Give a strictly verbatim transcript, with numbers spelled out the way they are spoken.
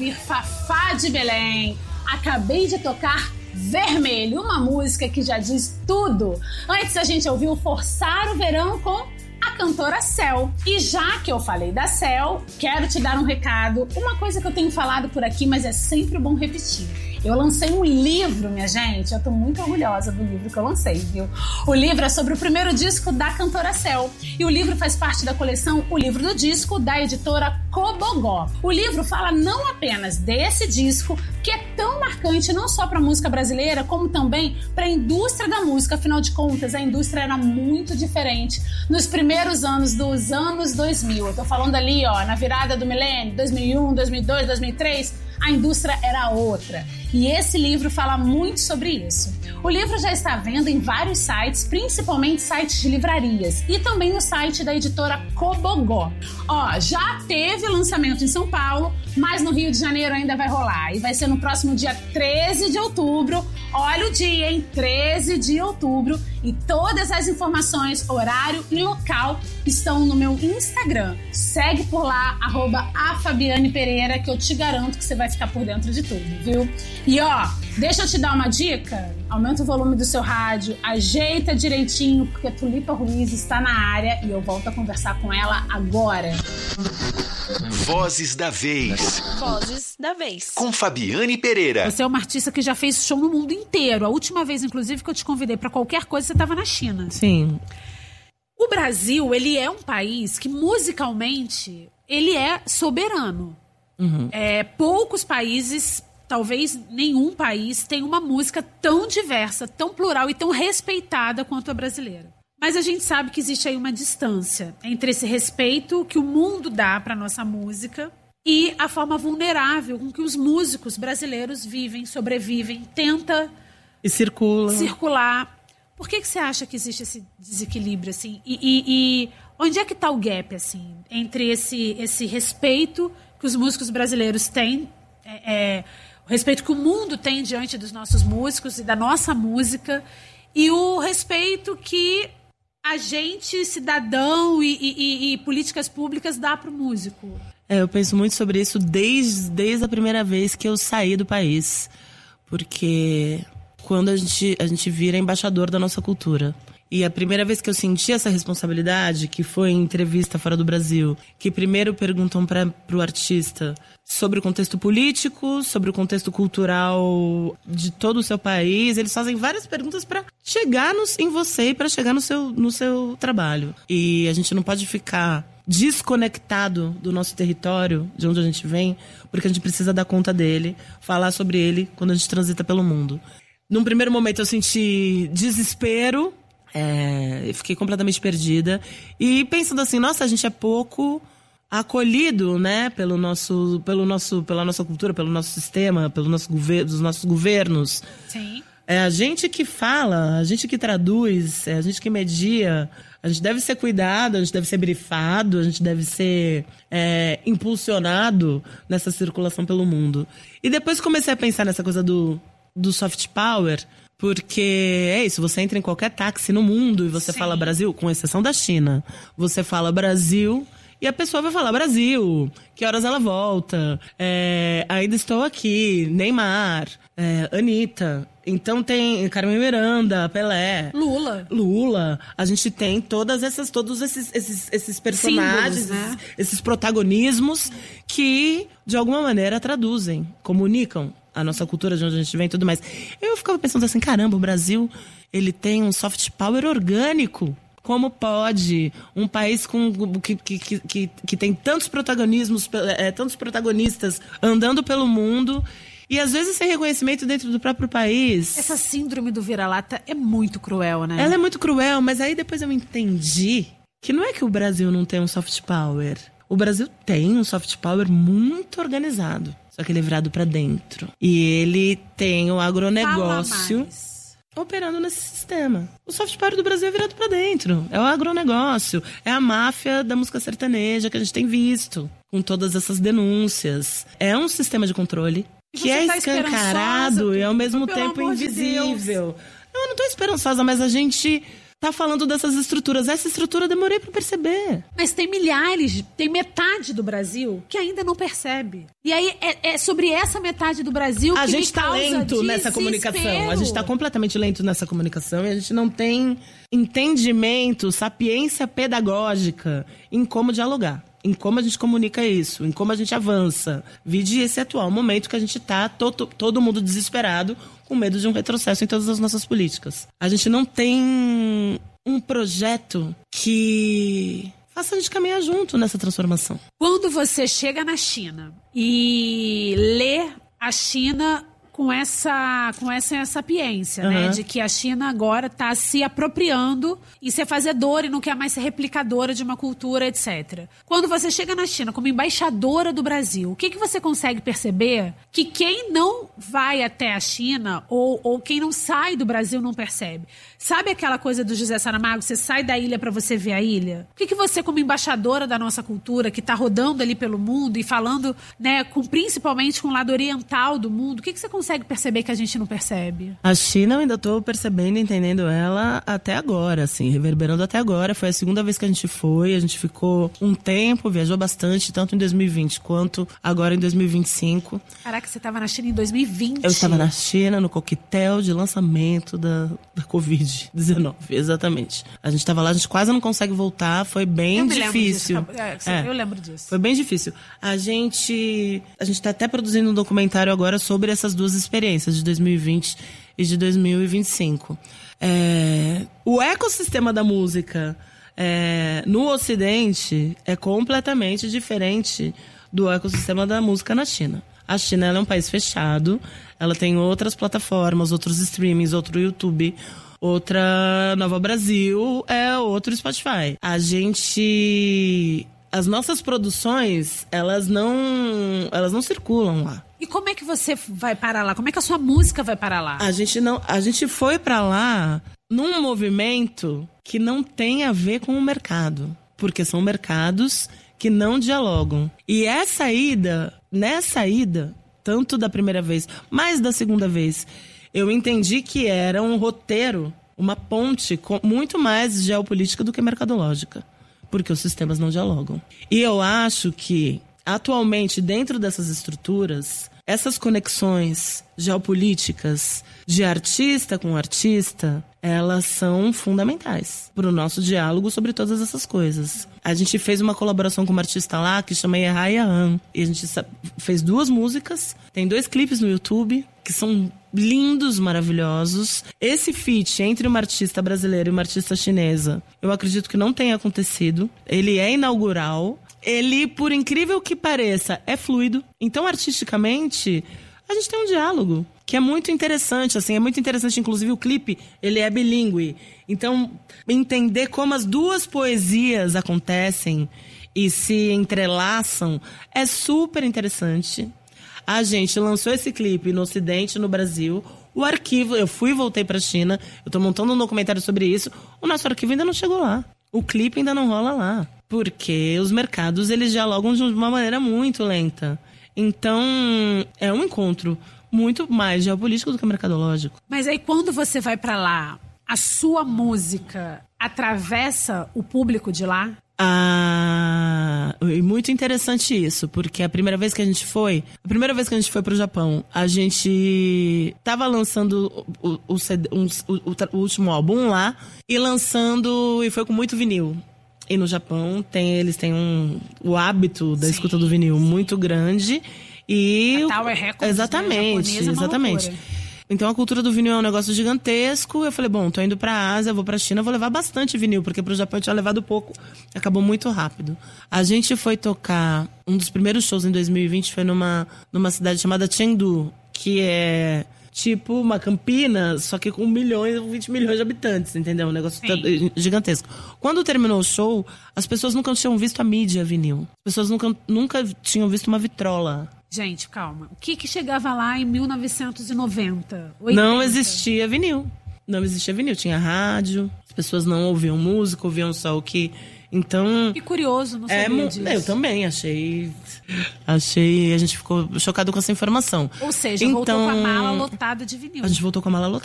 ouvir Fafá de Belém. Acabei de tocar Vermelho, uma música que já diz tudo. Antes a gente ouviu Forçar o Verão com a cantora Céu. E já que eu falei da Céu, quero te dar um recado, uma coisa que eu tenho falado por aqui, mas é sempre bom repetir. Eu lancei um livro, minha gente, eu tô muito orgulhosa do livro que eu lancei, viu? O livro é sobre o primeiro disco da cantora Céu. E o livro faz parte da coleção O Livro do Disco, da editora Cobogó. O livro fala não apenas desse disco, que é tão marcante não só para a música brasileira, como também para a indústria da música. Afinal de contas, a indústria era muito diferente nos primeiros anos dos anos dois mil. Eu tô falando ali, ó, na virada do milênio, dois mil e um, dois mil e dois, dois mil e três, a indústria era outra. E esse livro fala muito sobre isso. O livro já está à venda em vários sites, principalmente sites de livrarias, e também no site da editora Cobogó. Ó, já teve lançamento em São Paulo, mas no Rio de Janeiro ainda vai rolar. E vai ser no próximo dia treze de outubro. Olha o dia, hein? treze de outubro. E todas as informações, horário e local estão no meu Instagram. Segue por lá, arroba a Fabiane Pereira, que eu te garanto que você vai ficar por dentro de tudo, viu? E ó, deixa eu te dar uma dica. Aumenta o volume do seu rádio, ajeita direitinho, porque Tulipa Ruiz está na área e eu volto a conversar com ela agora. Vozes da Vez. Vozes da Vez. Com Fabiane Pereira. Você é uma artista que já fez show no mundo inteiro. A última vez, inclusive, que eu te convidei pra qualquer coisa, você estava na China. Sim. O Brasil, ele é um país que, musicalmente, ele é soberano. Uhum. É, poucos países, talvez nenhum país, tem uma música tão diversa, tão plural e tão respeitada quanto a brasileira. Mas a gente sabe que existe aí uma distância entre esse respeito que o mundo dá para nossa música e a forma vulnerável com que os músicos brasileiros vivem, sobrevivem, tenta E circula. circular. Por que que você acha que existe esse desequilíbrio, assim? E, e, e onde é que está o gap, assim, entre esse, esse respeito que os músicos brasileiros têm, é, é, o respeito que o mundo tem diante dos nossos músicos e da nossa música, e o respeito que a gente, cidadão e, e, e políticas públicas dá para o músico? É, eu penso muito sobre isso desde, desde a primeira vez que eu saí do país. Porque quando a gente, a gente vira embaixador da nossa cultura. E a primeira vez que eu senti essa responsabilidade, que foi em entrevista fora do Brasil, que primeiro perguntam para o artista sobre o contexto político, sobre o contexto cultural de todo o seu país. Eles fazem várias perguntas para chegar nos, em você e para chegar no seu, no seu trabalho. E a gente não pode ficar desconectado do nosso território, de onde a gente vem, porque a gente precisa dar conta dele, falar sobre ele quando a gente transita pelo mundo. Num primeiro momento eu senti desespero, é, eu fiquei completamente perdida. E pensando assim, nossa, a gente é pouco acolhido, né, pelo nosso, pelo nosso, pela nossa cultura, pelo nosso sistema, pelo nosso governo, dos nossos governos. Sim. É a gente que fala, a gente que traduz, é a gente que media. A gente deve ser cuidado, a gente deve ser brifado, a gente deve ser é, impulsionado nessa circulação pelo mundo. E depois comecei a pensar nessa coisa do, do soft power, porque é isso, você entra em qualquer táxi no mundo e você Sim. fala Brasil, com exceção da China. Você fala Brasil e a pessoa vai falar Brasil, que horas ela volta, é, ainda estou aqui, Neymar, é, Anitta. Então tem Carmen Miranda, Pelé, Lula. Lula. A gente tem todas essas, todos esses, esses, esses personagens, Símbolos, né? esses, esses protagonismos que, de alguma maneira, traduzem, comunicam a nossa cultura, de onde a gente vem e tudo mais. Eu ficava pensando assim, caramba, o Brasil, ele tem um soft power orgânico. Como pode um país com, que, que, que, que tem tantos protagonismos, é, tantos protagonistas andando pelo mundo e às vezes sem reconhecimento dentro do próprio país? Essa síndrome do vira-lata é muito cruel, né? Ela é muito cruel, mas aí depois eu entendi que não é que o Brasil não tem um soft power. O Brasil tem um soft power muito organizado, só que ele é virado pra dentro. E ele tem o agronegócio operando nesse sistema. O soft power do Brasil é virado pra dentro. É o agronegócio. É a máfia da música sertaneja que a gente tem visto. Com todas essas denúncias. É um sistema de controle que é tá escancarado e ao mesmo tempo invisível. De não, eu não tô esperançosa, mas a gente tá falando dessas estruturas. Essa estrutura eu demorei pra perceber. Mas tem milhares, tem metade do Brasil que ainda não percebe. E aí é, é sobre essa metade do Brasil que a gente me tá causa lento desespero. nessa comunicação. A gente tá completamente lento nessa comunicação e a gente não tem entendimento, sapiência pedagógica em como dialogar. Em como a gente comunica isso, em como a gente avança. Vide esse atual momento que a gente tá todo, todo mundo desesperado, com medo de um retrocesso em todas as nossas políticas. A gente não tem um projeto que faça a gente caminhar junto nessa transformação. Quando você chega na China e lê a China com essa, com essa sapiência, uhum. né? De que a China agora está se apropriando e ser fazedora e não quer mais ser replicadora de uma cultura, etcétera. Quando você chega na China como embaixadora do Brasil, o que, que você consegue perceber que quem não vai até a China ou, ou quem não sai do Brasil não percebe? Sabe aquela coisa do José Saramago? Você sai da ilha para você ver a ilha? O que, que você, como embaixadora da nossa cultura, que está rodando ali pelo mundo e falando, né, com, principalmente com o lado oriental do mundo, o que, que você consegue perceber que a gente não percebe? A China eu ainda estou percebendo, entendendo ela até agora, assim, reverberando até agora. Foi a segunda vez que a gente foi, a gente ficou um tempo, viajou bastante, tanto em dois mil e vinte quanto agora em dois mil e vinte e cinco. Caraca, você estava na China em dois mil e vinte? Eu estava na China, no coquetel de lançamento da, da covid dezenove, exatamente. A gente estava lá, a gente quase não consegue voltar, foi bem eu difícil. Lembro disso. É, eu lembro disso. Foi bem difícil. A gente a gente está até produzindo um documentário agora sobre essas duas experiências, de dois mil e vinte e de dois mil e vinte e cinco. É, o ecossistema da música é, no Ocidente é completamente diferente do ecossistema da música na China. A China ela é um país fechado, ela tem outras plataformas, outros streamings, outro YouTube, outra Nova Brasil, é outro Spotify. A gente... As nossas produções, elas não, elas não circulam lá. E como é que você vai parar lá? Como é que a sua música vai parar lá? A gente, não, a gente foi pra lá num movimento que não tem a ver com o mercado. Porque são mercados que não dialogam. E essa ida, nessa ida, tanto da primeira vez, mais da segunda vez, eu entendi que era um roteiro, uma ponte com muito mais geopolítica do que mercadológica. Porque os sistemas não dialogam. E eu acho que, atualmente, dentro dessas estruturas, essas conexões geopolíticas de artista com artista, elas são fundamentais para o nosso diálogo sobre todas essas coisas. A gente fez uma colaboração com uma artista lá que chama Yehaya Han. E a gente fez duas músicas, tem dois clipes no YouTube que são lindos, maravilhosos. Esse feat entre uma artista brasileira e uma artista chinesa, eu acredito que não tenha acontecido. Ele é inaugural. Ele, por incrível que pareça, é fluido. Então, artisticamente, a gente tem um diálogo que é muito interessante, assim, é muito interessante, inclusive o clipe, ele é bilíngue. Então, entender como as duas poesias acontecem e se entrelaçam é super interessante. A gente lançou esse clipe no Ocidente, no Brasil. O arquivo, eu fui e voltei pra China, eu tô montando um documentário sobre isso. O nosso arquivo ainda não chegou lá. O clipe ainda não rola lá. Porque os mercados, eles dialogam de uma maneira muito lenta. Então, é um encontro muito mais geopolítico do que mercadológico. Mas aí, quando você vai pra lá, a sua música atravessa o público de lá? Ah, e muito interessante isso, porque a primeira vez que a gente foi, a primeira vez que a gente foi pro Japão, a gente tava lançando o, o, C D, um, o, o último álbum lá, e lançando, e foi com muito vinil. E no Japão, tem, eles têm um, o hábito da sim, escuta do vinil sim. muito grande. E a Tower Records, exatamente, né, exatamente. Então a cultura do vinil é um negócio gigantesco. Eu falei, bom, tô indo pra Ásia, vou pra China, vou levar bastante vinil, porque pro Japão eu tinha levado pouco, acabou muito rápido. A gente foi tocar, um dos primeiros shows em dois mil e vinte foi numa, numa cidade chamada Chengdu, que é tipo uma Campinas, só que com milhões, vinte milhões de habitantes, entendeu? Um negócio sim. gigantesco. Quando terminou o show, as pessoas nunca tinham visto a mídia vinil. As pessoas nunca, nunca tinham visto uma vitrola. Gente, calma. O que que chegava lá em mil novecentos e noventa? oitenta? Não existia vinil. Não existia vinil. Tinha rádio. As pessoas não ouviam música, ouviam só o que... Então... Que curioso, não sabia é, disso. Eu também achei... Achei... A gente ficou chocado com essa informação. Ou seja, então, voltou com a mala lotada de vinil. A gente voltou com a mala lotada.